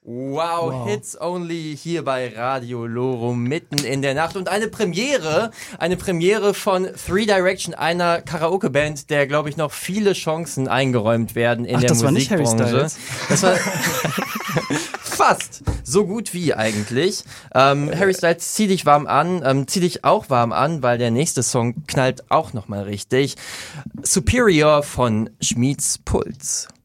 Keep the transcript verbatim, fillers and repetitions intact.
Wow, wow, Hits Only hier bei Radio Loro mitten in der Nacht und eine Premiere, eine Premiere von Three Direction, einer Karaoke-Band, der, glaube ich, noch viele Chancen eingeräumt werden in Ach, der das Musikbranche. War nicht Harry Styles. Das war fast so gut wie eigentlich. Ähm, Harry Styles, zieh dich warm an, ähm, zieh dich auch warm an, weil der nächste Song knallt auch nochmal richtig. Superior von Schmieds Puls.